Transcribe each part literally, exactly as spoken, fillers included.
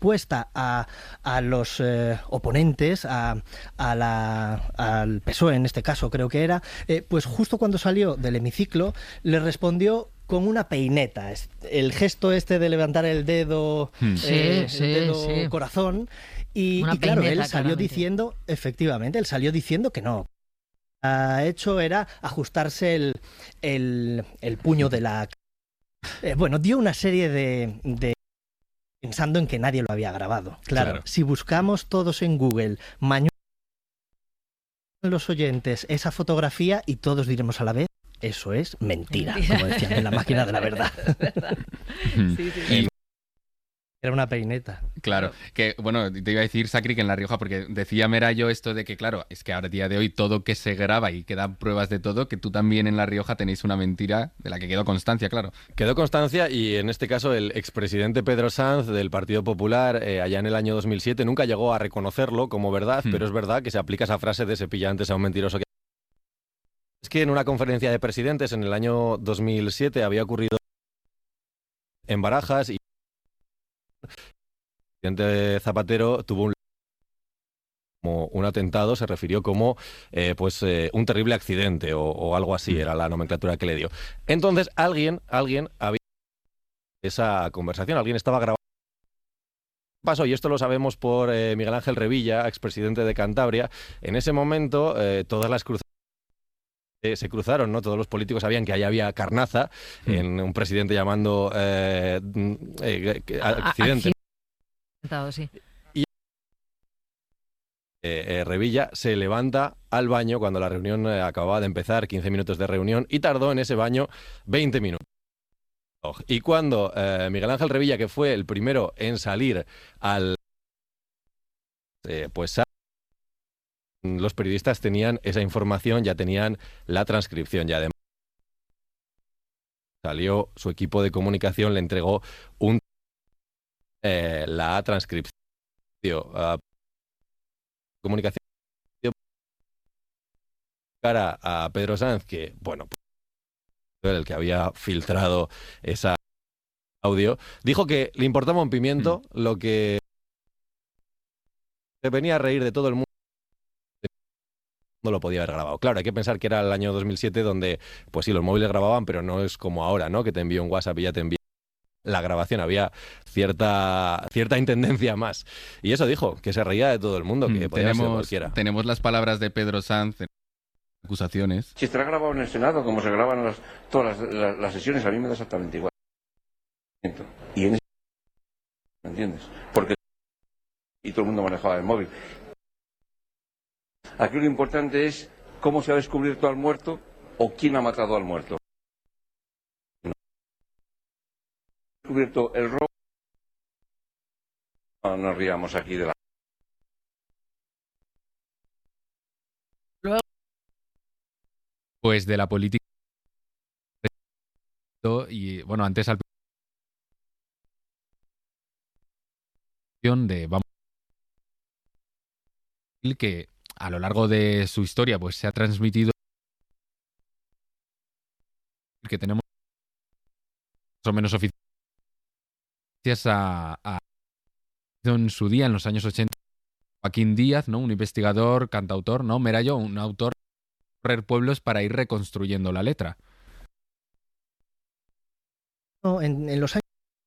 puesta a, a los eh, oponentes, a, a la, al P S O E en este caso creo que era, eh, pues justo cuando salió del hemiciclo le respondió con una peineta, el gesto este de levantar el dedo, hmm. eh, sí, el dedo sí, sí. corazón, y, y claro, él salió claramente. diciendo, efectivamente, él salió diciendo que no. Ha hecho era ajustarse el, el, el puño de la... Eh, bueno, dio una serie de, de... pensando en que nadie lo había grabado. Claro, claro. Si buscamos todos en Google, mañana los oyentes esa fotografía y todos diremos a la vez, eso es mentira, mentira. Como decían en La máquina de la verdad. sí, sí, sí. Era una peineta. Claro, que bueno, te iba a decir, Sacri, que en La Rioja, porque decía Merayo esto de que, claro, es que ahora día de hoy todo que se graba y quedan pruebas de todo, que tú también en La Rioja tenéis una mentira de la que quedó constancia, claro. Quedó constancia y en este caso el expresidente Pedro Sanz del Partido Popular, eh, allá en el año dos mil siete, nunca llegó a reconocerlo como verdad, hmm. pero es verdad que se aplica esa frase de se pilla antes a un mentiroso que... Es que en una conferencia de presidentes en el año dos mil siete había ocurrido en Barajas y el presidente Zapatero tuvo un, como un atentado, se refirió como eh, pues eh, un terrible accidente o, o algo así, era la nomenclatura que le dio. Entonces alguien, alguien había esa conversación, alguien estaba grabando. Pasó, y esto lo sabemos por eh, Miguel Ángel Revilla, expresidente de Cantabria. En ese momento eh, todas las cruzadas eh, se cruzaron, ¿no? Todos los políticos sabían que ahí había carnaza mm. en un presidente llamando eh, eh, accidente. Sí. Y eh, eh, Revilla se levanta al baño cuando la reunión eh, acababa de empezar, quince minutos de reunión, y tardó en ese baño veinte minutos. Y cuando eh, Miguel Ángel Revilla, que fue el primero en salir al... Eh, pues los periodistas tenían esa información, ya tenían la transcripción, y además salió su equipo de comunicación, le entregó un eh, la transcripción. Uh, comunicación cara a Pedro Sanz, que, bueno, el que había filtrado esa audio, dijo que le importaba un pimiento, mm. lo que venía a reír de todo el mundo no lo podía haber grabado. Claro, hay que pensar que era el año dos mil siete donde, pues sí, los móviles grababan, pero no es como ahora, ¿no? Que te envío un WhatsApp y ya te envío la grabación, había cierta cierta intendencia más. Y eso dijo, que se reía de todo el mundo, que mm, podía tenemos, ser cualquiera. Tenemos las palabras de Pedro Sanz en acusaciones. Si estará grabado en el Senado, como se graban las, todas las, las, las sesiones, a mí me da exactamente igual. Y en ese... ¿Me entiendes? Porque y todo el mundo manejaba el móvil. Aquí lo importante es cómo se ha descubierto al muerto o quién ha matado al muerto. Descubierto el robo. No nos riamos aquí de la... Pues de la política y bueno, antes al de vamos que a lo largo de su historia pues se ha transmitido que tenemos más o menos oficiales a, a en su día en los años ochenta Joaquín Díaz, ¿no? Un investigador, cantautor, ¿no? Merayo, un autor recorrer pueblos para ir reconstruyendo la letra. En, en los años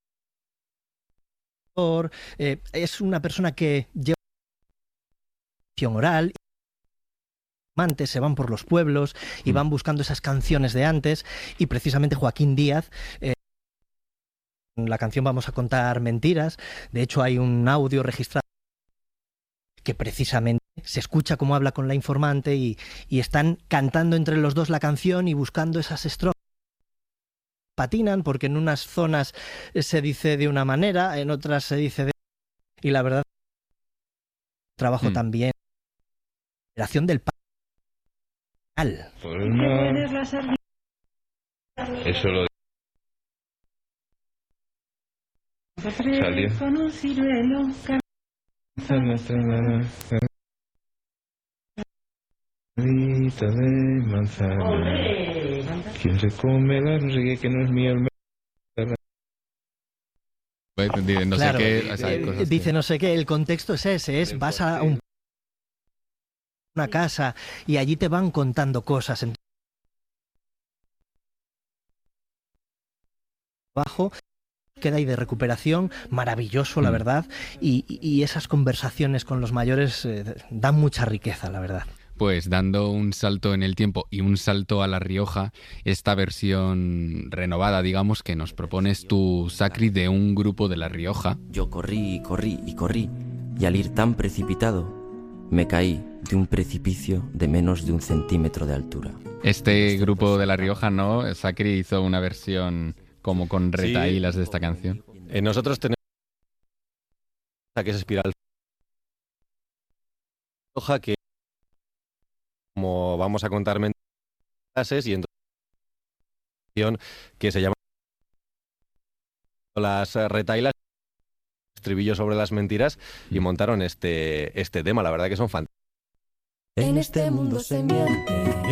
eh, es una persona que lleva oral, amantes se van por los pueblos y van buscando esas canciones de antes, y precisamente Joaquín Díaz, eh, en la canción Vamos a contar mentiras, de hecho hay un audio registrado que precisamente se escucha cómo habla con la informante y, y están cantando entre los dos la canción y buscando esas estrofas. Patinan porque en unas zonas se dice de una manera, en otras se dice de... Y la verdad, trabajo mm. también operación del panal. Pues no. Eso lo salió. De manzana. ¿Quién se come la no sé qué que no es mío? López, dice no Claro, sé qué. O sea, eh, cosas dice que- no sé qué, el contexto es ese, es vas a un- una casa y allí te van contando cosas. En trabajo queda ahí de recuperación, maravilloso, la Mm. verdad, y, y esas conversaciones con los mayores eh, dan mucha riqueza, la verdad. Pues dando un salto en el tiempo y un salto a La Rioja, esta versión renovada, digamos, que nos propones tú, Sacri, de un grupo de La Rioja. Yo corrí y corrí y corrí, y al ir tan precipitado, me caí de un precipicio de menos de un centímetro de altura. Este grupo de La Rioja, ¿no? Sacri hizo una versión como con retahílas de esta canción. Eh, nosotros tenemos que es Espiral Roja, que como vamos a contar mentiras y entonces que se llama Las retailas, estribillo sobre las mentiras, y montaron este, este tema. La verdad que son fantásticos. En este mundo se miente.